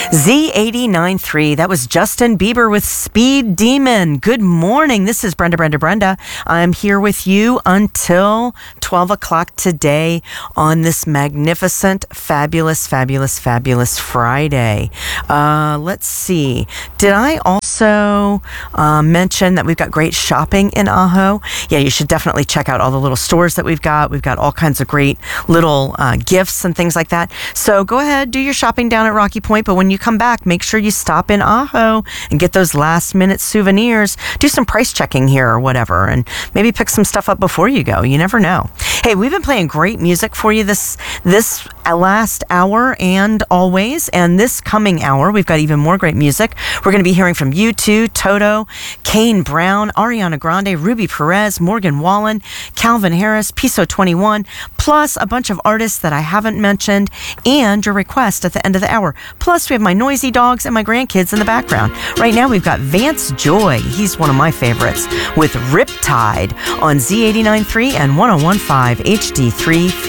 Z89.3. That was Justin Bieber with Speed Demon. Good morning. This is Brenda. I'm here with you until 12 o'clock today on this magnificent, fabulous Friday. Let's see. Did I also mention that we've got great shopping in Ajo? Yeah, you should definitely check out all the little stores that we've got. We've got all kinds of great little gifts and things like that. So go ahead, do your shopping down at Rocky Point, but when you come back, make sure you stop in Ajo and get those last minute souvenirs. Do some price checking here or whatever, and maybe pick some stuff up before you go. You never know. Hey, we've been playing great music for you this last hour and always, and this coming hour we've got even more great music. We're going to be hearing from U2, Toto, Kane Brown, Ariana Grande, Ruby Perez, Morgan Wallen, Calvin Harris, Piso 21, plus a bunch of artists that I haven't mentioned, and your request at the end of the hour. Plus we have my noisy dogs and my grandkids in the background. Right now we've got Vance Joy, he's one of my favorites, with Riptide on Z89.3 and 101.5 HD3